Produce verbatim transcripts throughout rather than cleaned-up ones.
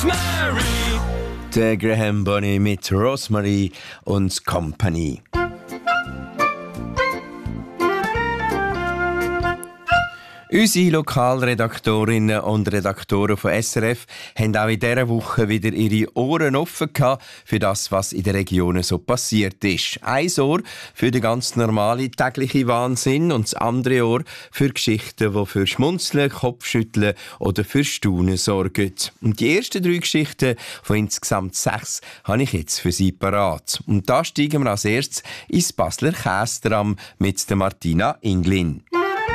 Mary. Der Graham Bonny mit Rosemary und Company. Unsere Lokalredaktorinnen und Redaktoren von S R F haben auch in dieser Woche wieder ihre Ohren offen gehabt für das, was in den Regionen so passiert ist. Ein Ohr für den ganz normalen täglichen Wahnsinn und das andere Ohr für Geschichten, die für Schmunzeln, Kopfschütteln oder für Staunen sorgen. Und die ersten drei Geschichten von insgesamt sechs habe ich jetzt für Sie parat. Und da steigen wir als erstes ins Basler Kästram mit der Martina Inglin.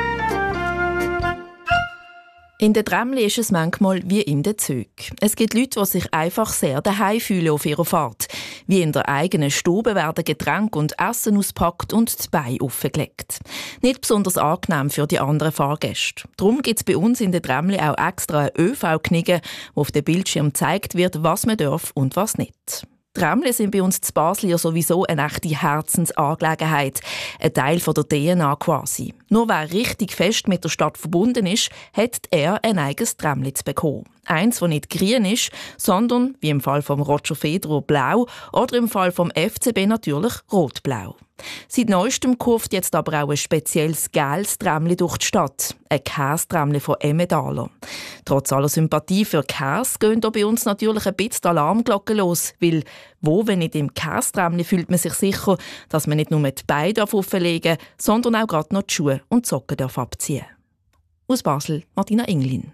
In den Tramli ist es manchmal wie in den Zügen. Es gibt Leute, die sich einfach sehr daheim fühlen auf ihrer Fahrt. Wie in der eigenen Stube werden Getränke und Essen auspackt und die Beine aufgelegt. Nicht besonders angenehm für die anderen Fahrgäste. Darum gibt es bei uns in den Tramli auch extra eine Ö V-Knigge, wo auf dem Bildschirm gezeigt wird, was man darf und was nicht. Tramli sind bei uns in Basel ja sowieso eine echte Herzensangelegenheit. Ein Teil von der D N A quasi. Nur wer richtig fest mit der Stadt verbunden ist, hat er ein eigenes Tramli zu bekommen. Eins, das nicht grün ist, sondern, wie im Fall von Roger Federer, blau oder im Fall vom F C B natürlich rot-blau. Seit Neuestem kurft jetzt aber auch ein spezielles gelbes Tramli durch die Stadt. Ein Käse-Tramli von Emmentaler. Trotz aller Sympathie für Käse gehen da bei uns natürlich ein bisschen die Alarmglocken los. Weil, wo, wenn nicht im Käse-Tramli, fühlt man sich sicher, dass man nicht nur die Beine auflegen darf, sondern auch gerade noch die Schuhe und die Socken abziehen darf. Aus Basel, Martina Inglin.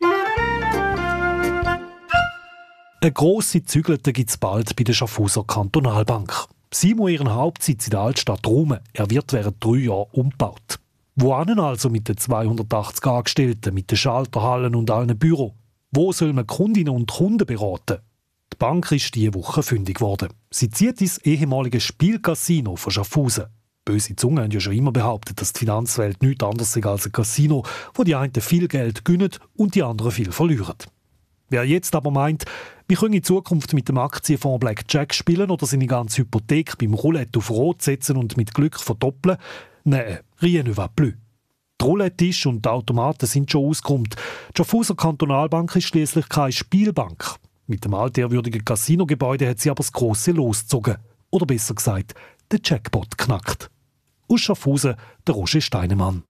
Eine grosse Zügelte gibt es bald bei der Schaffhauser Kantonalbank. Sie muss ihren Hauptsitz in der Altstadt räumen. Er wird während drei Jahren umgebaut. Wohin also mit den zweihundertachtzig Angestellten, mit den Schalterhallen und allen Büros? Wo soll man Kundinnen und Kunden beraten? Die Bank ist diese Woche fündig geworden. Sie zieht ins ehemalige Spielcasino von Schaffhausen. Böse Zungen haben ja schon immer behauptet, dass die Finanzwelt nichts anderes ist als ein Casino, wo die einen viel Geld gewinnen und die anderen viel verlieren. Wer jetzt aber meint, wir können in Zukunft mit dem Aktienfonds Blackjack spielen oder seine ganze Hypothek beim Roulette auf Rot setzen und mit Glück verdoppeln, nein, rien ne va plus. Die Roulette-Tisch und die Automaten sind schon ausgeräumt. Die Schaffhauser Kantonalbank ist schliesslich keine Spielbank. Mit dem altehrwürdigen Casinogebäude hat sie aber das grosse Los gezogen. Oder besser gesagt, den Jackpot knackt. Aus Schaffhausen, der Roger Steinemann.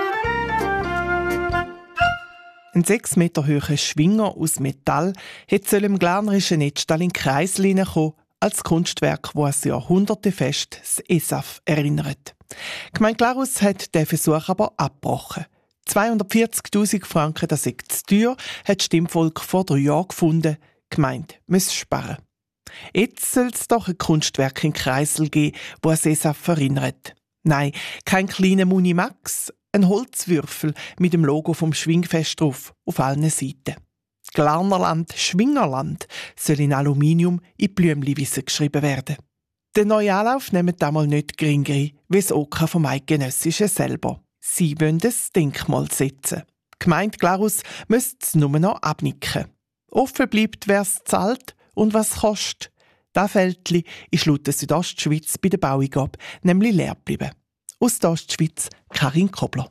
Ein sechs Meter hoher Schwinger aus Metall soll im glarnerischen Netzstall in den Kreisel hineinkommen, als Kunstwerk, das an Jahrhunderte fest das E S A F erinnert. Die Gemeinde Glarus hat diesen Versuch aber abgebrochen. zweihundertvierzigtausend Franken, das ist zu teuer, hat das Stimmvolk vor drei Jahren gefunden. Die Gemeinde muss sparen. Jetzt soll es doch ein Kunstwerk in Kreisel geben, das an das E S A F erinnert. Nein, kein kleiner Muni Max, ein Holzwürfel mit dem Logo vom Schwingfest drauf, auf allen Seiten. Glarnerland, Schwingerland soll in Aluminium in Blümliwiese geschrieben werden. Den neuen Anlauf nehmen damals nicht geringer wie das OK vom Eidgenössischen selber. Sie wollen das Denkmal setzen. Die Gemeinde Glarus müsste es nur noch abnicken. Offen bleibt, wer es zahlt und was es kostet. Das Fältchen ist laut der Südostschweiz bei der Baueingabe nämlich leer geblieben. Aus der Ostschweiz, Karin Kobler.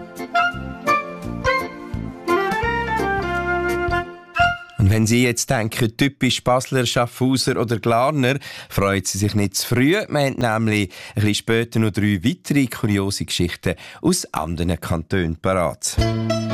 Und wenn Sie jetzt denken, typisch Basler, Schaffhauser oder Glarner, freut Sie sich nicht zu früh. Wir haben nämlich ein bisschen später noch drei weitere kuriose Geschichten aus anderen Kantonen parat.